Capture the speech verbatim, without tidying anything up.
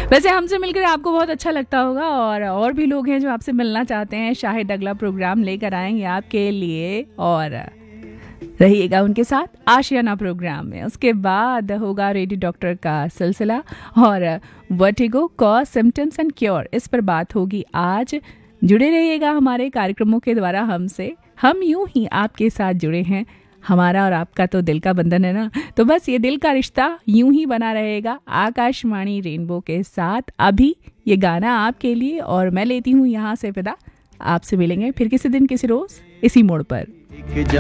वैसे हमसे मिलकर आपको बहुत अच्छा लगता होगा और और भी लोग हैं जो आपसे मिलना चाहते हैं। शाहिद अगला प्रोग्राम लेकर आएंगे आपके लिए और रहिएगा उनके साथ आशियाना प्रोग्राम में। उसके बाद होगा रेडियो डॉक्टर का सिलसिला और vertigo, cause, symptoms and cure, इस पर बात होगी आज। जुड़े रहिएगा हमारे कार्यक्रमों के द्वारा हमसे। हम यूं ही आपके साथ जुड़े हैं, हमारा और आपका तो दिल का बंधन है ना, तो बस ये दिल का रिश्ता यूं ही बना रहेगा आकाशवाणी रेनबो के साथ। अभी ये गाना आपके लिए और मैं लेती हूँ यहाँ से विदा। आपसे मिलेंगे फिर किसी दिन किसी रोज इसी मोड़ पर।